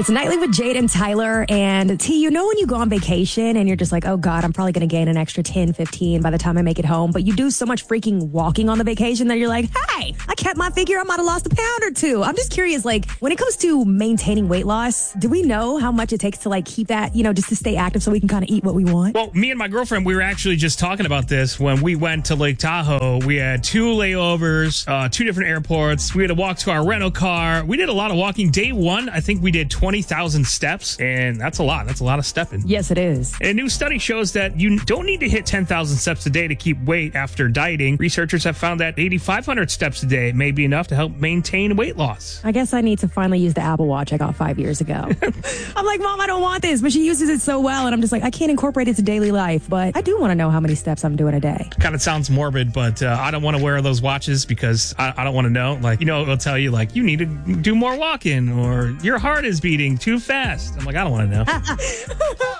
It's Nightly with Jade and Tyler. And T, you know when you go on vacation and you're just like, oh God, I'm probably going to gain an extra 10, 15 by the time I make it home. But you do so much freaking walking on the vacation that you're like, hey, I kept my figure. I might have lost a pound or two. I'm just curious, like when it comes to maintaining weight loss, do we know how much it takes to like keep that, just to stay active so we can kind of eat what we want? Well, me and my girlfriend, we were actually just talking about this when we went to Lake Tahoe. We had 2 layovers, 2 different airports. We had to walk to our rental car. We did a lot of walking. Day 1, I think we did 20,000 steps, and that's a lot. That's a lot of stepping. Yes, it is. A new study shows that you don't need to hit 10,000 steps a day to keep weight after dieting. Researchers have found that 8,500 steps a day may be enough to help maintain weight loss. I guess I need to finally use the Apple Watch I got 5 years ago. I'm like, Mom, I don't want this, but she uses it so well, and I'm just like, I can't incorporate it to daily life, but I do want to know how many steps I'm doing a day. Kind of sounds morbid, but I don't want to wear those watches because I don't want to know. Like, it'll tell you, like, you need to do more walking, or your heart is beating too fast. I'm like, I don't want to know.